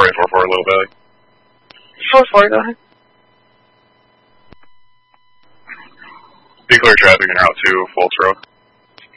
4-4, Little Valley. 4-4, go ahead. Be clear traffic in Route 2, full stroke.